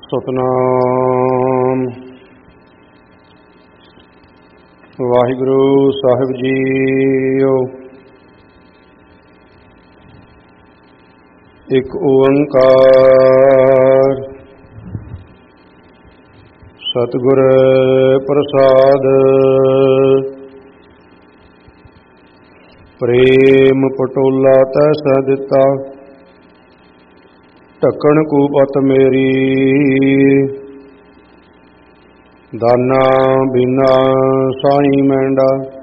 ਸਤਨਾਮ। ਵਾਹਿਗੁਰੂ ਸਾਹਿਬ JIO. ਇੱਕ ਓੰਕਾਰ ਸਤਿਗੁਰ ਪ੍ਰਸਾਦ। ਪ੍ਰੇਮ ਪਟੋਲਾ ਤੈਸਾ ਦਿੱਤਾ, ਢੱਕਣ ਕੂਪਤ ਮੇਰੀ। ਦਾਨਾ ਬਿਨਾ ਸਾਈ ਮੈਂਡਾ,